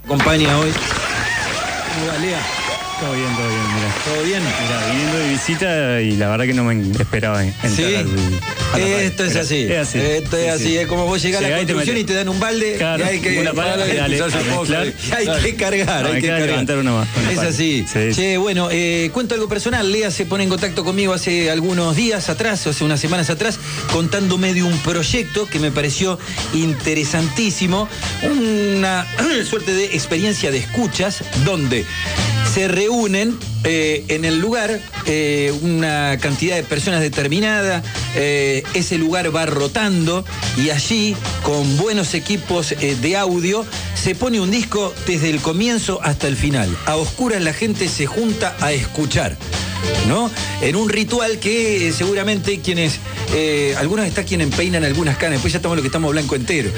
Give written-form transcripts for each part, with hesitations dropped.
acompaña hoy. ¿Cómo va, Lea? Todo bien, mira. ¿Todo bien? Mira, viniendo de visita y la verdad que no me esperaba entrar ¿Sí? Esto es así. Esto es así. Es como vos llegás a la construcción y te dan un balde, claro, y hay que una pala, hay que cargar. Hay que levantar una más. Es así. Sí. Che, bueno, cuento algo personal. Lea se pone en contacto conmigo hace algunos días atrás, o hace unas semanas atrás, contándome de un proyecto que me pareció interesantísimo. Una suerte de experiencia de escuchas donde se reúnen en el lugar una cantidad de personas determinada, ese lugar va rotando y allí, con buenos equipos de audio, se pone un disco desde el comienzo hasta el final. A oscuras la gente se junta a escuchar, ¿no? En un ritual que seguramente quienes, algunos está quienes peinan algunas canas, después ya estamos lo que estamos blanco entero,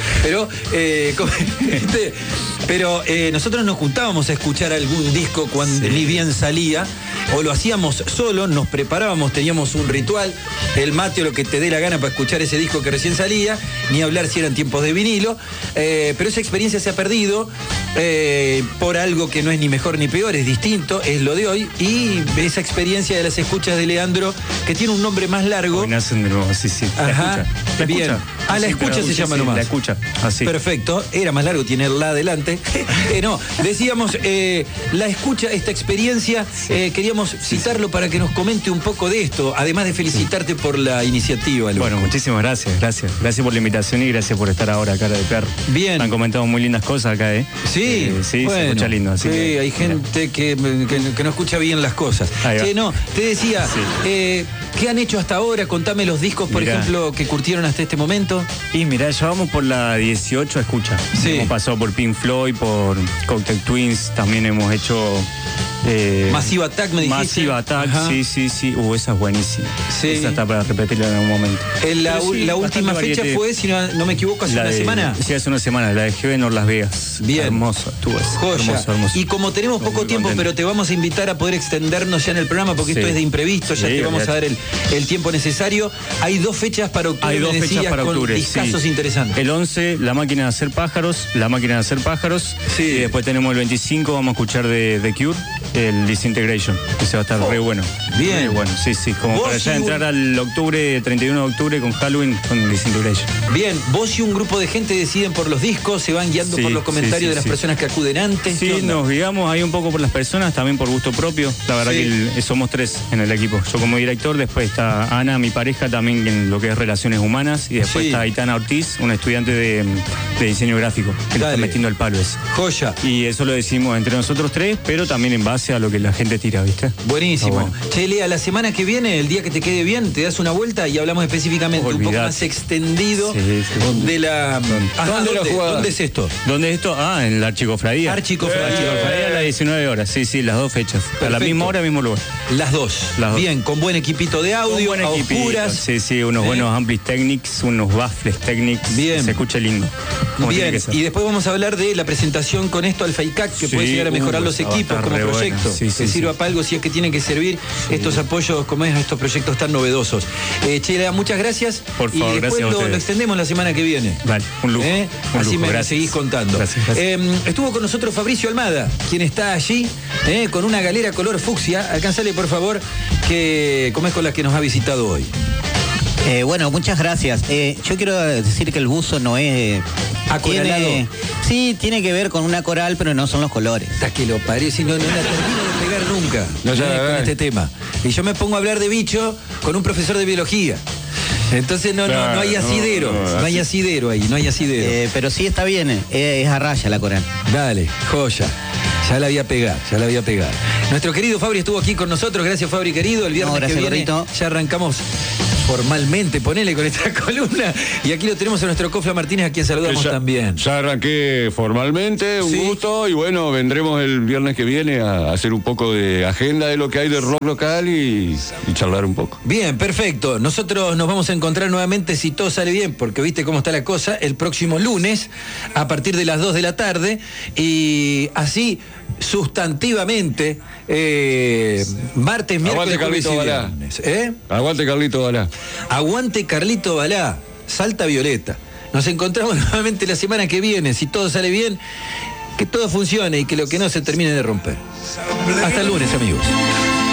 pero nosotros nos juntábamos a escuchar algún disco cuando ni bien salía, o lo hacíamos solo, nos preparábamos, teníamos un ritual, el mate o lo que te dé la gana para escuchar ese disco que recién salía, ni hablar si eran tiempos de vinilo, pero esa experiencia se ha perdido por algo que no es ni mejor ni peor, es distinto, es lo de hoy, y esa experiencia de las escuchas de Leandro, que tiene un nombre más largo. Hoy nacen de nuevo, sí. Ajá, la bien. escucha. La escucha se llama nomás. La escucha, así. Perfecto, era más largo, tiene la adelante. No, decíamos, la escucha, esta experiencia, queríamos citarlo para que nos comente un poco de esto, además de felicitarte por la iniciativa. Bueno, muchísimas gracias. Gracias por la invitación y gracias por estar ahora, Cara de Perro. Bien. Me han comentado muy lindas cosas acá, ¿eh? Sí, sí, bueno, se escucha lindo. Así sí, hay gente que no escucha bien las cosas. Che, no, te decía, ¿qué han hecho hasta ahora? Contame los discos, por ejemplo, que curtieron hasta este momento. Y mirá, ya vamos por la 18 escucha. Sí. Hemos pasado por Pink Floyd, por Cocktail Twins, también hemos hecho... Massive Attack, me dijiste. Massive Attack, sí. Esa es buenísima. Sí. Esa está para repetirla en algún momento. La última fecha fue, si no me equivoco, hace una semana. Sí, hace una semana, la de Heaven Las Vegas. Bien. Hermoso, estuvo eso. Joya. Hermoso. Y como tenemos poco tiempo, pero te vamos a invitar a poder extendernos ya en el programa, porque esto es de imprevisto, ya te vamos a dar el tiempo necesario. Hay 2 fechas para octubre. Hay 2 fechas para octubre. Con discazos interesantes. El 11, La Máquina de Hacer Pájaros. Sí. Y después tenemos el 25, vamos a escuchar de The Cure, el Disintegration. Ese va a estar re bueno. Bien. Re bueno, sí. Como para ya entrar al octubre, 31 de octubre con Halloween, con Disintegration. Bien, vos y un grupo de gente deciden por los discos, se van guiando por los comentarios de las personas que acuden antes. Sí, nos guiamos ahí un poco por las personas, también por gusto propio. La verdad que somos 3 en el equipo. Yo como director, después está Ana, mi pareja, también en lo que es relaciones humanas, y después está Aitana Ortiz, una estudiante de diseño gráfico, que le está metiendo el palo ese. Joya. Y eso lo decimos entre nosotros 3, pero también en base a lo que la gente tira, ¿viste? Buenísimo. Bueno. Che, Lea, la semana que viene, el día que te quede bien, te das una vuelta y hablamos específicamente un poco más extendido de la... ¿Dónde es esto? ¿Dónde es esto? En la Archicofradía. Archicofradía a las 19 horas. Sí, las 2 fechas. Perfecto. A la misma hora, mismo lugar. Las dos. Bien, con buen equipito de audio, a oscuras. Sí, unos buenos amplis Technics, unos baffles Technics. Bien. Se escucha lindo. Bien, y después vamos a hablar de la presentación con esto al FAICAC, que puede llegar a mejorar los equipos como proyecto. Que sirva para algo, si es que tienen que servir estos apoyos, como es, a estos proyectos tan novedosos. Che, muchas gracias. Por favor, y después lo extendemos la semana que viene. Vale, un lujo. Así me seguís contando. Gracias. Estuvo con nosotros Fabricio Almada, quien está allí con una galera color fucsia. Alcanzale, por favor, que como es con la que nos ha visitado hoy. Bueno, muchas gracias. Yo quiero decir que el buzo no es... ¿Acoralado? Sí, tiene que ver con una coral, pero no son los colores. Hasta que lo parece, no la termino de pegar nunca con este tema. Y yo me pongo a hablar de bicho con un profesor de biología. Entonces no hay asidero, no hay asidero ahí, no hay asidero. Pero sí está bien, es a raya la coral. Dale, joya. Ya la voy a pegar. Nuestro querido Fabri estuvo aquí con nosotros, gracias Fabri querido. El viernes que viene ya arrancamos formalmente, ponele con esta columna. Y aquí lo tenemos a nuestro Cofla Martínez, a quien saludamos también. Ya arranqué formalmente, un gusto, y bueno, vendremos el viernes que viene a hacer un poco de agenda de lo que hay de rock local y charlar un poco. Bien, perfecto. Nosotros nos vamos a encontrar nuevamente, si todo sale bien, porque viste cómo está la cosa, el próximo lunes, a partir de las 2 de la tarde, y así sustantivamente, martes, miércoles, jueves y viernes. Aguante Carlito Balá. Aguante Carlito Balá, Salta Violeta. Nos encontramos nuevamente la semana que viene, si todo sale bien. que todo funcione y que lo que no se termine de romper. Hasta el lunes, amigos.